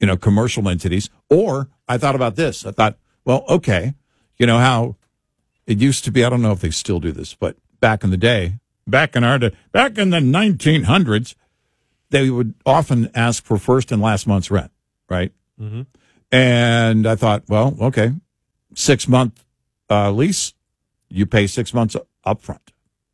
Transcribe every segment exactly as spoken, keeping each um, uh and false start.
you know, commercial entities. Or I thought about this. I thought, well, okay, you know how it used to be. I don't know if they still do this, but back in the day, back in our day, back in the nineteen hundreds, they would often ask for first and last month's rent, right? Mm-hmm. And I thought, well, okay, six month uh, lease, you pay six months up front.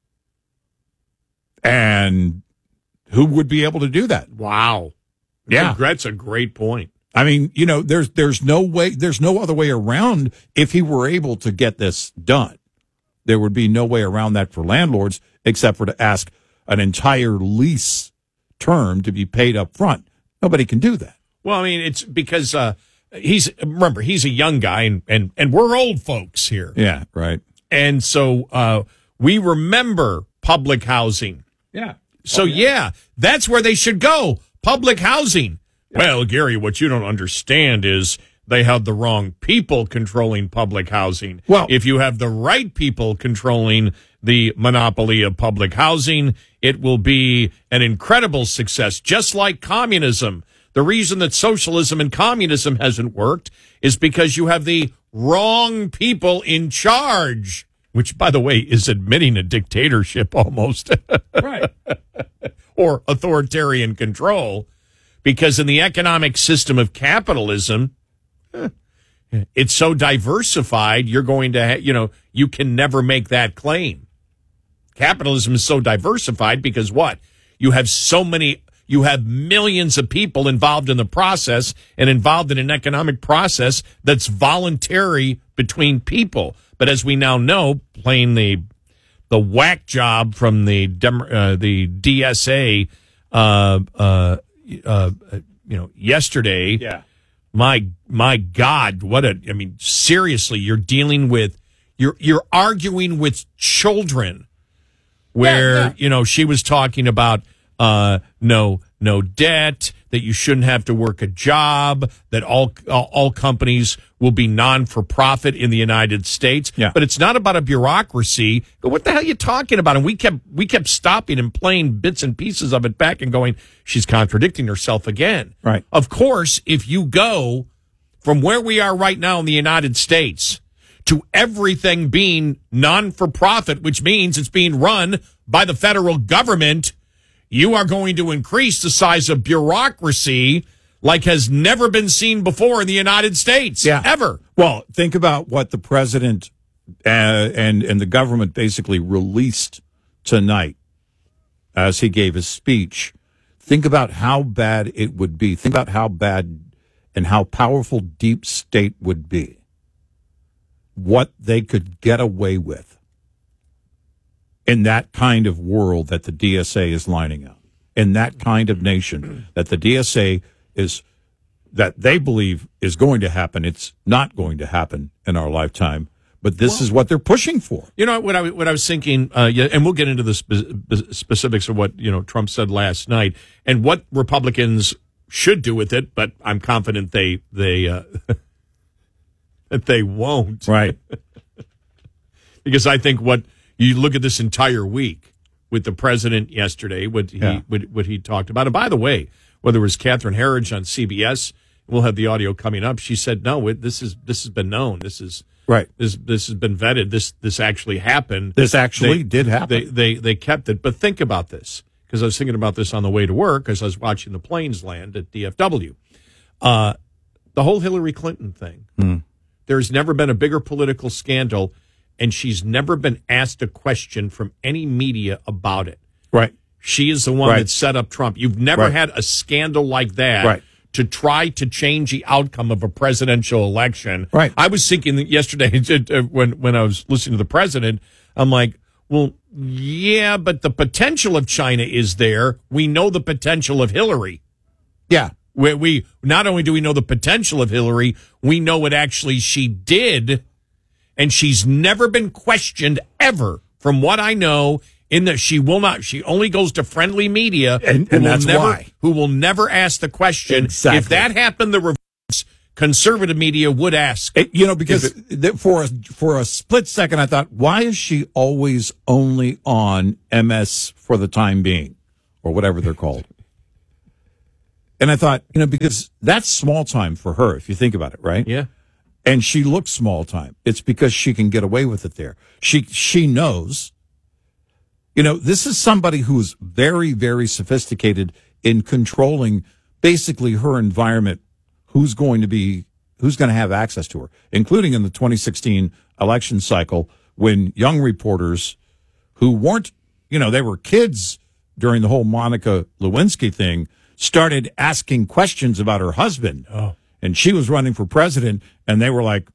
And who would be able to do that? Wow. Yeah. That's a great point. I mean, you know, there's there's no way, there's no other way around. If he were able to get this done, there would be no way around that for landlords except for to ask an entire lease term to be paid up front. Nobody can do that. Well, I mean, it's because uh, he's, remember, he's a young guy, and, and, and we're old folks here. Yeah, right. And so uh, we remember public housing. Yeah. So, oh, yeah. yeah, that's where they should go, public housing. Yeah. Well, Gary, what you don't understand is they have the wrong people controlling public housing. Well, if you have the right people controlling the monopoly of public housing, it will be an incredible success, just like communism. The reason that socialism and communism hasn't worked is because you have the wrong people in charge, which, by the way, is admitting a dictatorship almost. Right. Or authoritarian control. Because in the economic system of capitalism, it's so diversified, you're going to, ha- you know, you can never make that claim. Capitalism is so diversified because what? You have so many, you have millions of people involved in the process and involved in an economic process that's voluntary between people. But as we now know, playing the the whack job from the Dem- uh, the D S A, uh, uh, uh, you know, yesterday. Yeah. My my God, what a! I mean, seriously, you're dealing with you're you're arguing with children. Where yeah, yeah. you know she was talking about uh, no no debt, that you shouldn't have to work a job, that all uh, all companies will be non for profit in the United States. Yeah. But it's not about a bureaucracy. But what the hell are you talking about? And we kept we kept stopping and playing bits and pieces of it back and going, she's contradicting herself again. Right. Of course, if you go from where we are right now in the United States to everything being non-for-profit, which means it's being run by the federal government, you are going to increase the size of bureaucracy like has never been seen before in the United States, yeah. ever. Well, think about what the president uh, and, and the government basically released tonight as he gave his speech. Think about how bad it would be. Think about how bad and how powerful deep state would be. What they could get away with in that kind of world that the D S A is lining up, in that kind of nation that the D S A is, that they believe is going to happen. It's not going to happen in our lifetime, but this well, is what they're pushing for. You know what I what I was thinking, uh, yeah, and we'll get into the spe- specifics of what you know Trump said last night and what Republicans should do with it, but I'm confident they they. Uh, that they won't. Right. Because I think what you look at this entire week with the president yesterday, what he yeah. what, what he talked about. And by the way, whether it was Catherine Herridge on C B S, we'll have the audio coming up. She said, "No, it, this is this has been known. This is right. This this has been vetted. This this actually happened. This actually they, did happen. They, they they kept it. But think about this, because I was thinking about this on the way to work as I was watching the planes land at D F W. Uh, the whole Hillary Clinton thing. Mm. There's never been a bigger political scandal, and she's never been asked a question from any media about it. Right. She is the one right. that set up Trump. You've never right. had a scandal like that right. to try to change the outcome of a presidential election. Right. I was thinking that yesterday when, when I was listening to the president, I'm like, well, yeah, but the potential of China is there. We know the potential of Hillary. Yeah. We, we not only do we know the potential of Hillary, we know what actually she did, and she's never been questioned ever. From what I know, in that she will not. She only goes to friendly media, and, who and will that's never, why. who will never ask the question. Exactly. If that happened, the reverse, conservative media would ask. It, you know, because it, for a, for a split second, I thought, why is she always only on M S for the time being, or whatever they're called? And I thought, you know, because that's small time for her, if you think about it, right? Yeah. And she looks small time. It's because she can get away with it there. She she knows. You know, this is somebody who is very, very sophisticated in controlling basically her environment, who's going to be, who's going to have access to her, including in the twenty sixteen election cycle when young reporters who weren't, you know, they were kids during the whole Monica Lewinsky thing, started asking questions about her husband. Oh. And she was running for president, and they were like,